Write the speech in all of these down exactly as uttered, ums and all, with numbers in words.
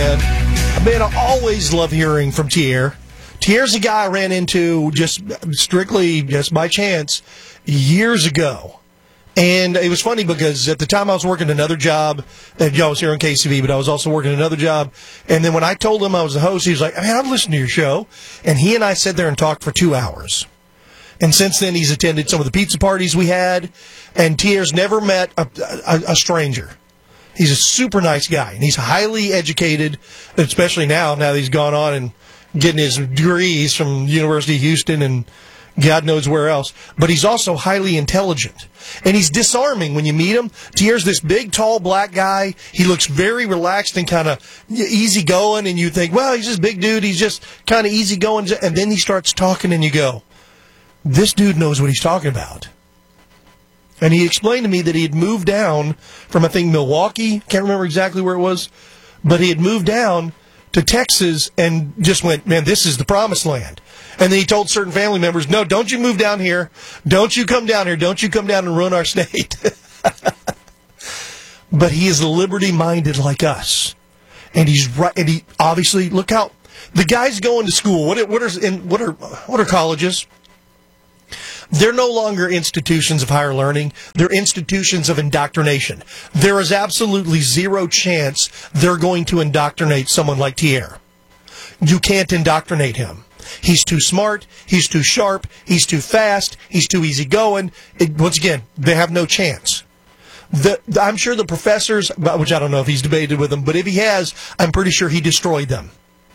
man. Man, I always love hearing from Tier. Tier's a guy I ran into just strictly just by chance years ago. And it was funny because at the time I was working another job, and you know, I was here on K C V, but I was also working another job. And then when I told him I was the host, he was like, man, I've listened to your show. And he and I sat there and talked for two hours. And since then, he's attended some of the pizza parties we had. And Tier's never met a, a, a stranger. He's a super nice guy, and he's highly educated, especially now, now that he's gone on and getting his degrees from University of Houston and God knows where else. But he's also highly intelligent, and he's disarming when you meet him. Tier's this big, tall, black guy. He looks very relaxed and kind of easygoing, and you think, well, he's this big dude. He's just kind of easygoing, and then he starts talking, and you go, this dude knows what he's talking about. And he explained to me that he had moved down from, I think, Milwaukee. Can't remember exactly where it was. But he had moved down to Texas and just went, man, this is the promised land. And then he told certain family members, no, don't you move down here. Don't you come down here. Don't you come down and ruin our state. But he is liberty-minded like us. And he's right. And he obviously, look how the guy's going to school. What, what, are, in, what, are, what are colleges? They're no longer institutions of higher learning. They're institutions of indoctrination. There is absolutely zero chance they're going to indoctrinate someone like Tier. You can't indoctrinate him. He's too smart. He's too sharp. He's too fast. He's too easygoing. It, once again, they have no chance. The, I'm sure the professors, which I don't know if he's debated with them, but if he has, I'm pretty sure he destroyed them.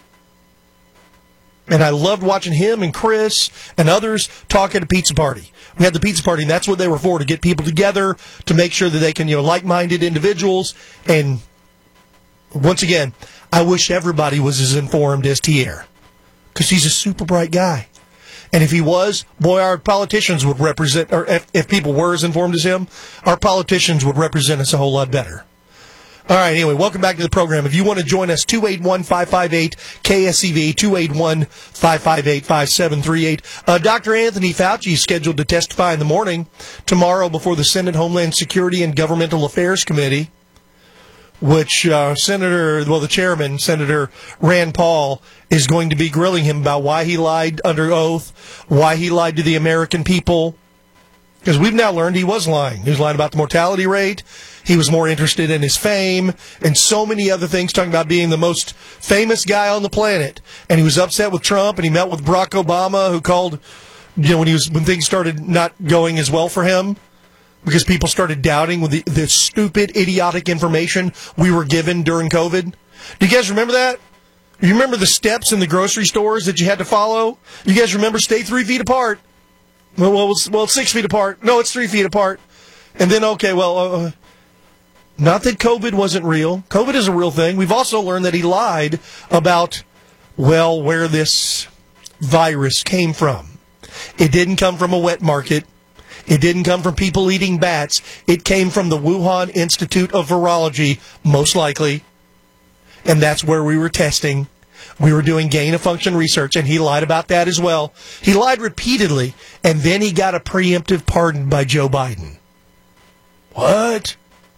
And I loved watching him and Chris and others talk at a pizza party. We had the pizza party, and that's what they were for, to get people together, to make sure that they can, you know, like-minded individuals. And once again, I wish everybody was as informed as Tier, because he's a super bright guy. And if he was, boy, our politicians would represent, or if, if people were as informed as him, our politicians would represent us a whole lot better. All right, anyway, welcome back to the program. If you want to join us, two eight one, five five eight, K S E V, two eight one, five five eight, five seven three eight. Uh, Doctor Anthony Fauci is scheduled to testify in the morning tomorrow before the Senate Homeland Security and Governmental Affairs Committee, which uh, Senator, well, the chairman, Senator Rand Paul, is going to be grilling him about why he lied under oath, why he lied to the American people. Because we've now learned he was lying. He was lying about the mortality rate. He was more interested in his fame and so many other things, talking about being the most famous guy on the planet. And he was upset with Trump, and he met with Barack Obama, who called, you know, when he was when things started not going as well for him, because people started doubting with the, the stupid, idiotic information we were given during COVID. Do you guys remember that? You remember the steps in the grocery stores that you had to follow? You guys remember stay three feet apart? Well, well, it's, well, it's six feet apart. No, it's three feet apart. And then, okay, well, uh, not that COVID wasn't real. COVID is a real thing. We've also learned that he lied about, well, where this virus came from. It didn't come from a wet market. It didn't come from people eating bats. It came from the Wuhan Institute of Virology, most likely. And that's where we were testing. We were doing gain-of-function research, and he lied about that as well. He lied repeatedly, and then he got a preemptive pardon by Joe Biden. What?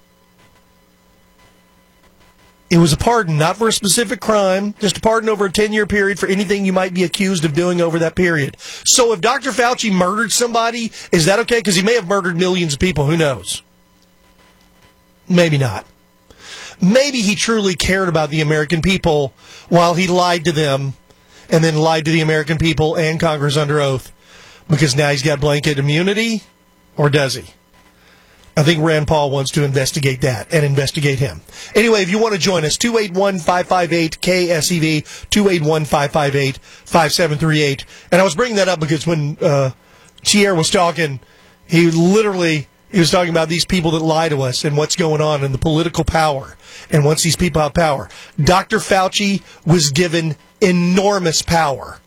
It was a pardon, not for a specific crime, just a pardon over a ten-year period for anything you might be accused of doing over that period. So if Doctor Fauci murdered somebody, is that okay? Because he may have murdered millions of people. Who knows? Maybe not. Maybe he truly cared about the American people while he lied to them and then lied to the American people and Congress under oath, because now he's got blanket immunity, or does he? I think Rand Paul wants to investigate that and investigate him. Anyway, if you want to join us, two eight one, five five eight, K S E V, two eight one, five five eight, five seven three eight. And I was bringing that up because when uh, Tier was talking, he literally... He was talking about these people that lie to us and what's going on and the political power. And once these people have power, Doctor Fauci was given enormous power.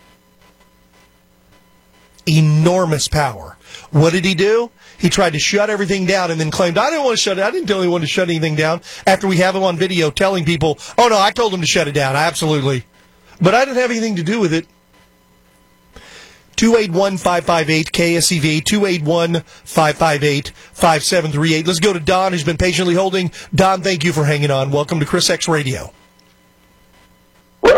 Enormous power. What did he do? He tried to shut everything down and then claimed, I didn't want to shut it. I didn't tell anyone to shut anything down, after we have him on video telling people, oh, no, I told him to shut it down. Absolutely. But I didn't have anything to do with it. two eight one, five five eight, K S E V, two eight one, five five eight, five seven three eight. Let's go to Don, who's been patiently holding. Don, thank you for hanging on. Welcome to Chris X Radio.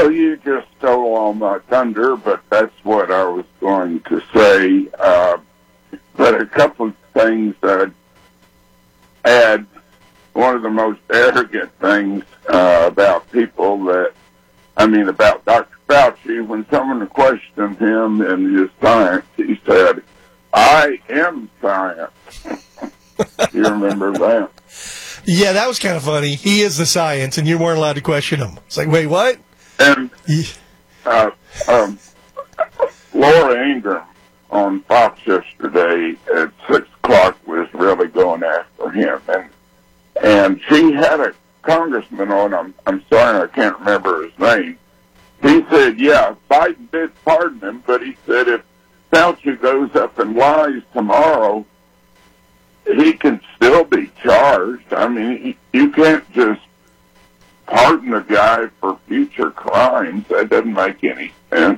Well, you just stole all my thunder, but that's what I was going to say. Uh, but a couple of things that add. One of the most arrogant things uh, about people that, I mean, about Doctor Fauci, when someone questioned him and his science, he said, "I am science." You remember that? Yeah, that was kind of funny. He is the science, and you weren't allowed to question him. It's like, wait, what? And uh, um, Laura Ingraham on Fox yesterday at six o'clock was really going after him, and and she had a congressman on. I'm I'm sorry, I can't remember his name. He said, "Yeah, Biden did pardon him, but he said if Fauci goes up and lies tomorrow, he can still be charged. I mean, you can't just pardon a guy for future crimes. That doesn't make any sense."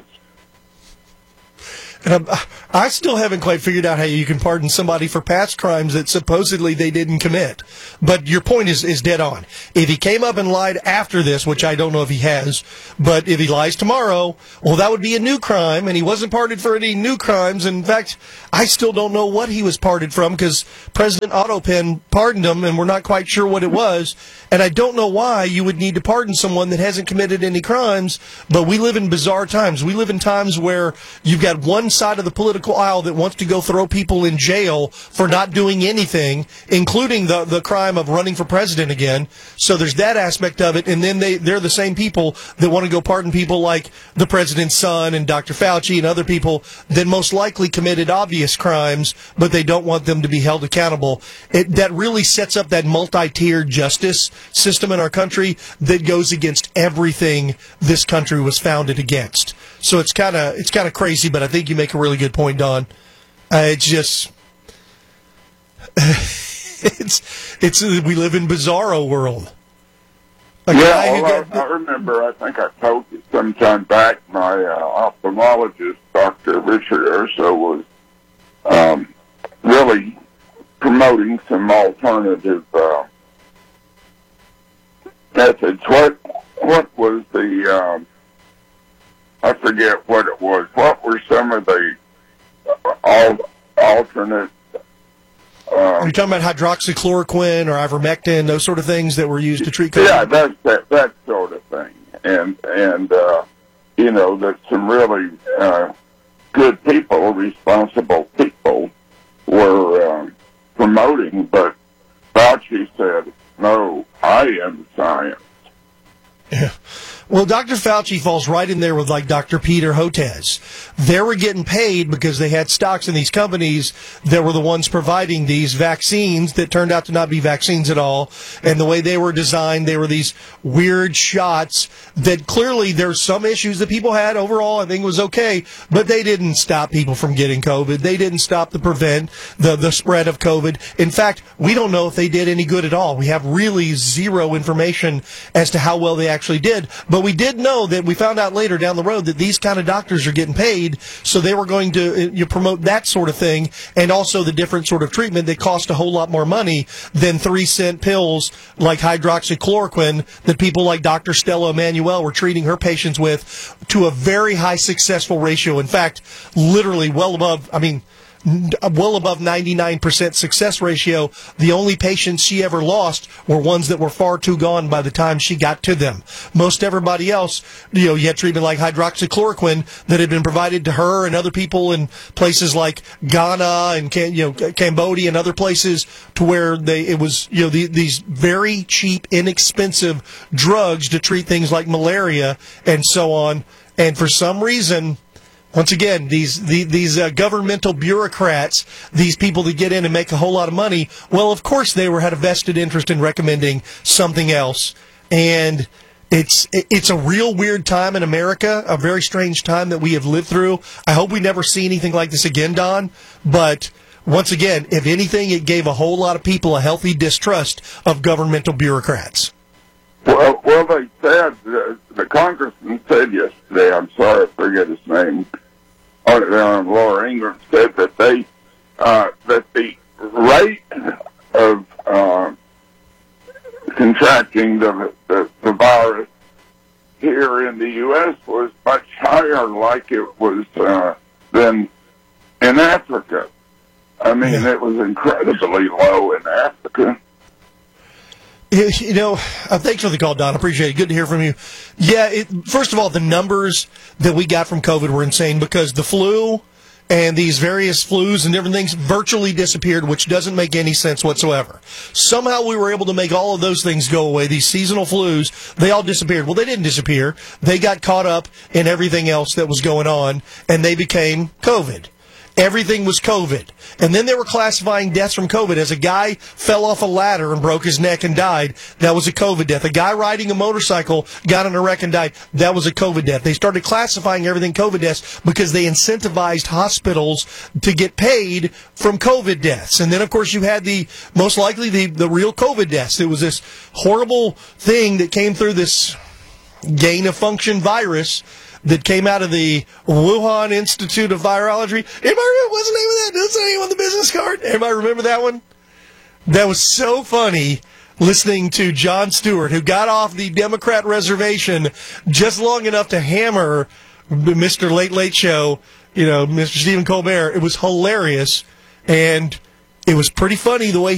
Um, I still haven't quite figured out how you can pardon somebody for past crimes that supposedly they didn't commit. But your point is, is dead on. If he came up and lied after this, which I don't know if he has, but if he lies tomorrow, well, that would be a new crime, and he wasn't pardoned for any new crimes. In fact, I still don't know what he was pardoned from because President Otto Penn pardoned him, and we're not quite sure what it was. And I don't know why you would need to pardon someone that hasn't committed any crimes, but we live in bizarre times. We live in times where you've got one side of the political aisle that wants to go throw people in jail for not doing anything, including the the crime of running for president again. So there's that aspect of it, and then they they're the same people that want to go pardon people like the president's son and Doctor Fauci and other people that most likely committed obvious crimes, but they don't want them to be held accountable. It that really sets up that multi-tiered justice system in our country that goes against everything this country was founded against. So it's kind of it's kind of crazy, but I think you make a really good point, Don. Uh, it's just it's it's we live in bizarro world. A yeah, well, got, I, I remember. I think I told you sometime back. My uh, ophthalmologist, Doctor Richard Urso, was um, really promoting some alternative uh, methods. What what was the um, I forget what it was. What were some of the all alternate? Um, Are you talking about hydroxychloroquine or ivermectin, those sort of things that were used to treat COVID? Yeah, that's that that sort of thing, and and uh, you know that some really uh, good people, responsible people, were um, promoting, but Fauci said, "No, I am science." Yeah. Well, Doctor Fauci falls right in there with like Doctor Peter Hotez. They were getting paid because they had stocks in these companies that were the ones providing these vaccines that turned out to not be vaccines at all. And the way they were designed, they were these weird shots that clearly there's some issues that people had. Overall, I think it was okay, but they didn't stop people from getting COVID. They didn't stop the prevent the, the spread of COVID. In fact, we don't know if they did any good at all. We have really zero information as to how well they actually did. But we did know that we found out later down the road that these kind of doctors are getting paid, so they were going to you promote that sort of thing, and also the different sort of treatment that cost a whole lot more money than three cent pills like hydroxychloroquine that people like Doctor Stella Emanuel were treating her patients with to a very high successful ratio. In fact, literally well above, I mean, well above ninety-nine percent success ratio. The only patients she ever lost were ones that were far too gone by the time she got to them. Most everybody else, you know, you had treatment like hydroxychloroquine that had been provided to her and other people in places like Ghana and you know Cambodia and other places to where they it was you know the, these very cheap, inexpensive drugs to treat things like malaria and so on. And for some reason, once again, these the, these uh, governmental bureaucrats, these people that get in and make a whole lot of money, well, of course they were had a vested interest in recommending something else. And it's it's a real weird time in America, a very strange time that we have lived through. I hope we never see anything like this again, Don. But once again, if anything, it gave a whole lot of people a healthy distrust of governmental bureaucrats. Well, well, they said, uh, the congressman said yesterday, I'm sorry I forget his name, uh, Laura Ingraham said that they, uh, that the rate of uh, contracting the, the, the virus here in the U S was much higher, like it was uh, than in Africa. I mean, Yeah. it was incredibly low in Africa. You know, uh, thanks for the call, Don. Appreciate it. Good to hear from you. Yeah, it, first of all, the numbers that we got from COVID were insane because the flu and these various flus and different things virtually disappeared, which doesn't make any sense whatsoever. Somehow we were able to make all of those things go away. These seasonal flus, they all disappeared. Well, they didn't disappear. They got caught up in everything else that was going on, and they became COVID. Everything was COVID. And then they were classifying deaths from COVID as a guy fell off a ladder and broke his neck and died. That was a COVID death. A guy riding a motorcycle got in a wreck and died. That was a COVID death. They started classifying everything COVID deaths because they incentivized hospitals to get paid from COVID deaths. And then, of course, you had the, most likely, the, the real COVID deaths. It was this horrible thing that came through this gain-of-function virus that came out of the Wuhan Institute of Virology. Anybody remember what's the name of that? Does it on the business card? Anybody remember that one? That was so funny listening to Jon Stewart, who got off the Democrat reservation just long enough to hammer Mister Late Late Show, you know, Mister Stephen Colbert. It was hilarious, and it was pretty funny the way